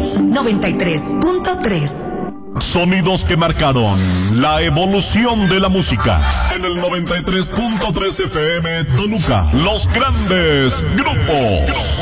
Somos 93.3. Sonidos que marcaron la evolución de la música. En el 93.3 FM Toluca, los grandes grupos.